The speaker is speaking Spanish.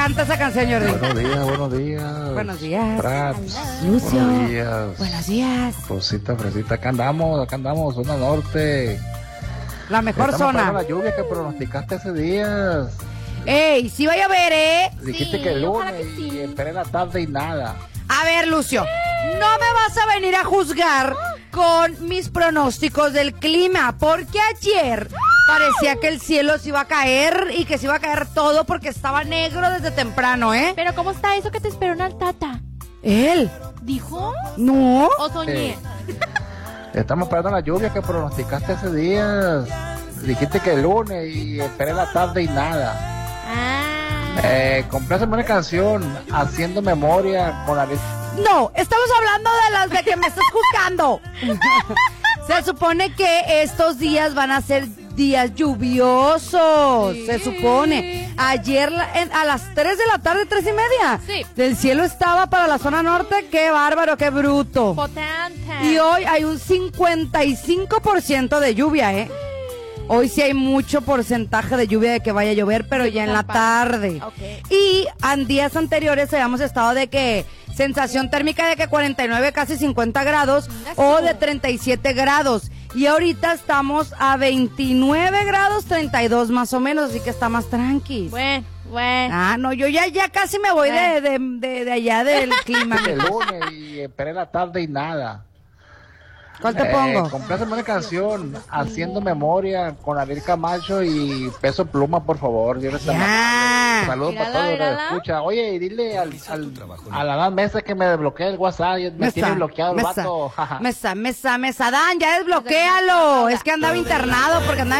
encanta esa canción, Jordi. Buenos días, buenos días. Buenos días. Prats. Lucio. Buenos días. Buenos días. Rosita, Fresita, acá andamos, zona norte. La mejor Estamos zona. la lluvia que pronosticaste hace días. Ey, sí va a llover, ¿eh? Dijiste Sí, que el ojalá lunes que sí. y esperé la tarde y nada. A ver, Lucio, no me vas a venir a juzgar con mis pronósticos del clima, porque ayer parecía que el cielo se iba a caer y que se iba a caer todo porque estaba negro desde temprano, ¿eh? Pero ¿cómo está eso que te esperó una tata? ¿Él? ¿Dijo? ¿No? ¿O soñé? Estamos esperando la lluvia que pronosticaste hace días. Dijiste que el lunes y esperé la tarde y nada. Compláceme una canción, Haciendo Memoria con la... No, estamos hablando de las de que me estás juzgando. Se supone que estos días van a ser días lluviosos, Sí. se supone. Ayer a las 3 de la tarde, 3:30, Sí. el cielo estaba para la zona norte, qué bárbaro, qué bruto. Potente. Y hoy hay un 55% de lluvia, ¿eh? Hoy sí hay mucho porcentaje de lluvia de que vaya a llover, pero ya en la tarde. Ok. Y en días anteriores habíamos estado de que sensación térmica de que 49, casi 50 grados o de 37 grados. Y ahorita estamos a 29 grados, 32 más o menos, así que está más tranqui. Bueno. Ah, no, yo ya casi me voy de allá del clima. El lunes y esperé la tarde y nada. ¿Cuál te pongo? Compláceme una canción, Haciendo Memoria con Ariel Camacho y Peso Pluma, por favor. Ya. Saludos para Mírala, todos los que mírala. escucha. Oye, y dile a la Dan Mesa que me desbloquee el WhatsApp. Me tiene bloqueado el vato. Mesa, Dan, ya desbloquéalo. Es que andaba internado porque andaba